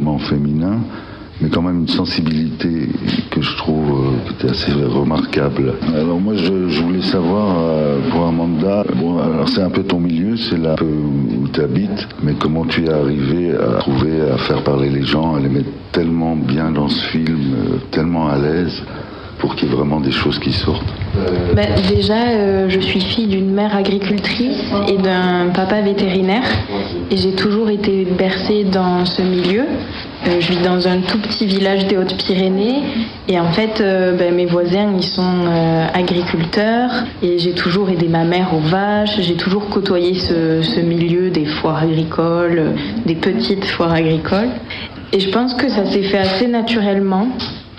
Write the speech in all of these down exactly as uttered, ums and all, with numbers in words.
élément féminin, mais quand même une sensibilité que je trouve euh, qui était assez remarquable. Alors moi je, je voulais savoir euh, pour Amanda, bon alors c'est un peu ton milieu, c'est là où tu habites, mais comment tu es arrivé à trouver, à faire parler les gens, à les mettre tellement bien dans ce film, euh, tellement à l'aise, pour qu'il y ait vraiment des choses qui sortent. Ben, déjà, euh, je suis fille d'une mère agricultrice et d'un papa vétérinaire, et j'ai toujours été bercée dans ce milieu. Euh, je vis dans un tout petit village des Hautes-Pyrénées, et en fait, euh, ben, mes voisins, ils sont euh, agriculteurs, et j'ai toujours aidé ma mère aux vaches, j'ai toujours côtoyé ce, ce milieu des foires agricoles, des petites foires agricoles. Et je pense que ça s'est fait assez naturellement.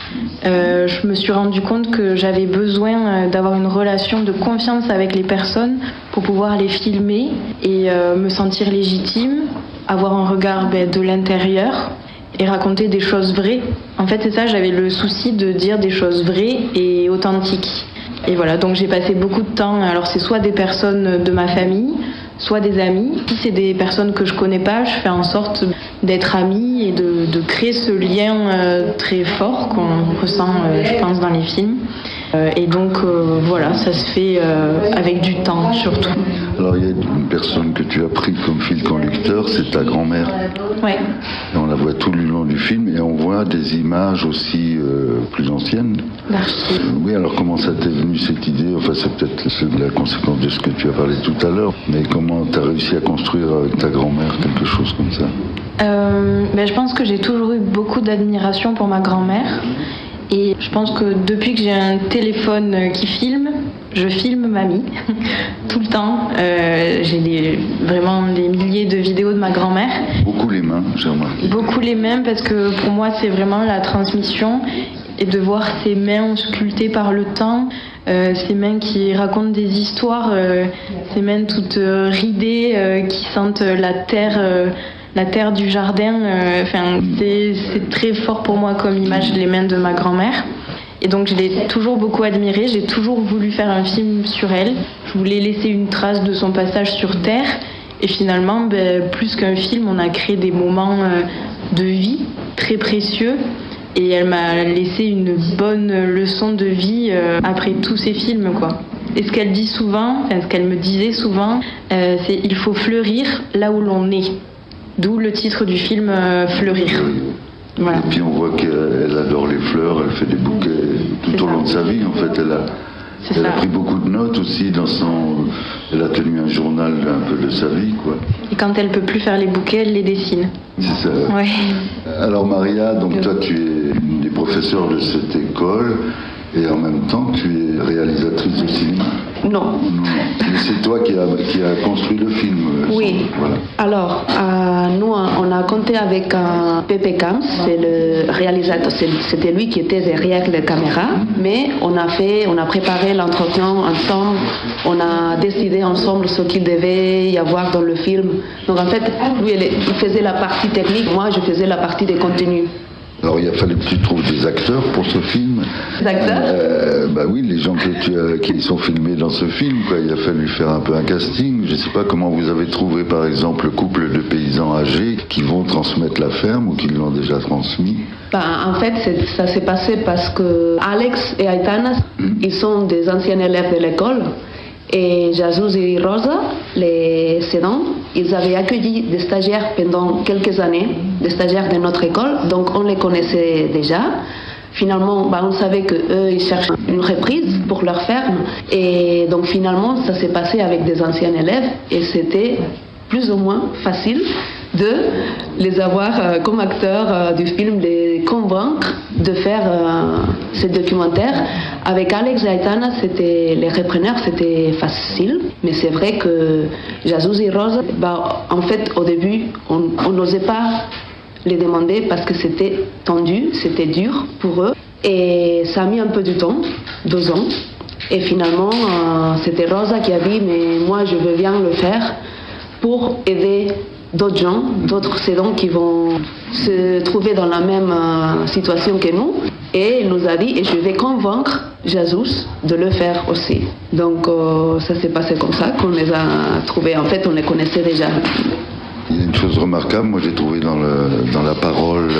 Euh, je me suis rendu compte que j'avais besoin d'avoir une relation de confiance avec les personnes pour pouvoir les filmer et euh, me sentir légitime, avoir un regard ben, de l'intérieur et raconter des choses vraies. En fait, c'est ça, j'avais le souci de dire des choses vraies et authentiques. Et voilà, donc j'ai passé beaucoup de temps, alors c'est soit des personnes de ma famille, soit des amis. Si c'est des personnes que je connais pas, je fais en sorte d'être amie et de, de créer ce lien euh, très fort qu'on ressent, euh, je pense, dans les films. Euh, et donc euh, voilà, ça se fait euh, avec du temps surtout. Alors il y a une personne que tu as pris comme fil conducteur, c'est ta grand-mère. Ouais. Et on la voit tout le long du film et on voit des images aussi euh, plus anciennes. D'archives. Euh, oui, alors comment ça t'est venu cette idée? Enfin c'est peut-être la conséquence de ce que tu as parlé tout à l'heure, mais comment tu as réussi à construire avec ta grand-mère quelque chose comme ça? euh, ben, Je pense que j'ai toujours eu beaucoup d'admiration pour ma grand-mère. Et je pense que depuis que j'ai un téléphone qui filme, je filme mamie tout le temps. Euh, j'ai des, vraiment des milliers de vidéos de ma grand-mère. Beaucoup les mains, j'ai remarqué. Beaucoup les mains parce que pour moi c'est vraiment la transmission et de voir ces mains sculptées par le temps, euh, ces mains qui racontent des histoires, euh, ces mains toutes euh, ridées euh, qui sentent la terre. Euh, La terre du jardin, euh, enfin, c'est, c'est très fort pour moi comme image, les mains de ma grand-mère. Et donc je l'ai toujours beaucoup admirée, j'ai toujours voulu faire un film sur elle. Je voulais laisser une trace de son passage sur Terre. Et finalement, ben, plus qu'un film, on a créé des moments euh, de vie très précieux. Et elle m'a laissé une bonne leçon de vie euh, après tous ces films, quoi. Et ce qu'elle dit souvent, enfin, ce qu'elle me disait souvent, euh, c'est « il faut fleurir là où l'on est ». D'où le titre du film euh, Fleurir. Voilà. Et puis on voit qu'elle adore les fleurs, elle fait des bouquets tout C'est au ça. long de sa vie. En fait, elle a, elle a pris beaucoup de notes aussi dans son. Elle a tenu un journal un peu de sa vie, quoi. Et quand elle peut plus faire les bouquets, elle les dessine. C'est ça. Ouais. Alors Maria, donc toi tu es une des professeurs de cette école. Et en même temps, tu es réalisatrice de cinéma. Non. Non, mais c'est toi qui as qui a construit le film. Oui. Voilà. Alors, euh, nous, on a compté avec un Pepe Camps, c'est le réalisateur, c'était lui qui était derrière la caméra, mais on a fait, on a préparé l'entretien ensemble, on a décidé ensemble ce qu'il devait y avoir dans le film. Donc en fait, lui, il faisait la partie technique, moi, je faisais la partie des contenus. Alors il a fallu que tu trouves des acteurs pour ce film. Des acteurs euh, Bah oui, les gens que tu as, qui sont filmés dans ce film, quoi. Il a fallu faire un peu un casting. Je ne sais pas comment vous avez trouvé par exemple le couple de paysans âgés qui vont transmettre la ferme ou qui l'ont déjà transmis. Ben, en fait, ça s'est passé parce que Alex et Aitana, mmh. ils sont des anciens élèves de l'école. Et Jesus et Rosa, les cédants, ils avaient accueilli des stagiaires pendant quelques années, des stagiaires de notre école, donc on les connaissait déjà. Finalement, bah, on savait qu'eux, ils cherchaient une reprise pour leur ferme. Et donc finalement, ça s'est passé avec des anciens élèves et c'était plus ou moins facile de les avoir euh, comme acteurs euh, du film, de les convaincre de faire euh, ce documentaire. Avec Alex et Aitana, c'était, les repreneurs, c'était facile, mais c'est vrai que Jesus et Rose, bah, en fait, au début, on n'osait pas les demander parce que c'était tendu, c'était dur pour eux, et ça a mis un peu de temps, deux ans, et finalement, euh, c'était Rosa qui a dit, mais moi, je veux bien le faire pour aider d'autres gens, d'autres cédants qui vont se trouver dans la même euh, situation que nous. Et il nous a dit, et je vais convaincre Jesus de le faire aussi. Donc euh, ça s'est passé comme ça qu'on les a trouvés. En fait, on les connaissait déjà. Il y a une chose remarquable, moi j'ai trouvé dans, le, dans la parole